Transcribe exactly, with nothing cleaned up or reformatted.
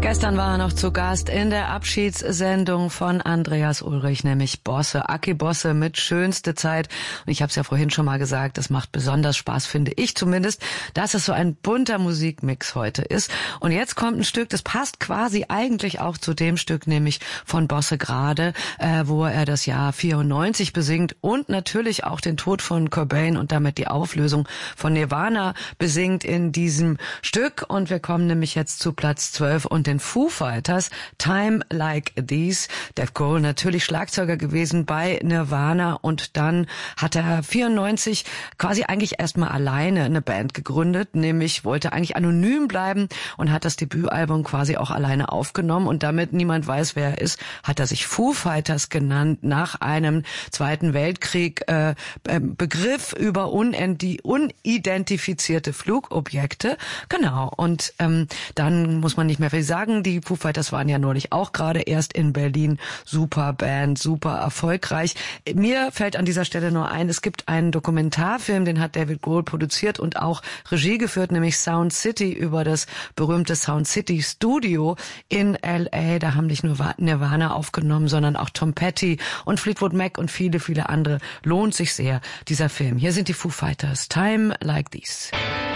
Gestern war er noch zu Gast in der Abschiedssendung von Andreas Ulrich, nämlich Bosse, Aki Bosse mit Schönste Zeit. Und ich habe es ja vorhin schon mal gesagt, es macht besonders Spaß, finde ich zumindest, dass es so ein bunter Musikmix heute ist. Und jetzt kommt ein Stück, das passt quasi eigentlich auch zu dem Stück, nämlich von Bosse gerade, äh, wo er das Jahr vierundneunzig besingt und natürlich auch den Tod von Cobain und damit die Auflösung von Nirvana besingt in diesem Stück. Und wir kommen nämlich jetzt zu Platz zwölf und den Foo Fighters, Time Like These. Dave Grohl natürlich Schlagzeuger gewesen bei Nirvana und dann hat er vierundneunzig quasi eigentlich erstmal alleine eine Band gegründet, nämlich wollte eigentlich anonym bleiben und hat das Debütalbum quasi auch alleine aufgenommen und damit niemand weiß, wer er ist, hat er sich Foo Fighters genannt, nach einem Zweiten Weltkrieg äh, Begriff über unendi- unidentifizierte Flugobjekte. Genau, und ähm, dann muss man nicht mehr viel sagen. Die Foo Fighters waren ja neulich auch gerade erst in Berlin. Super Band, super erfolgreich. Mir fällt an dieser Stelle nur ein, es gibt einen Dokumentarfilm, den hat David Grohl produziert und auch Regie geführt, nämlich Sound City, über das berühmte Sound City Studio in L A. Da haben nicht nur Nirvana aufgenommen, sondern auch Tom Petty und Fleetwood Mac und viele, viele andere. Lohnt sich sehr, dieser Film. Hier sind die Foo Fighters. Time Like These.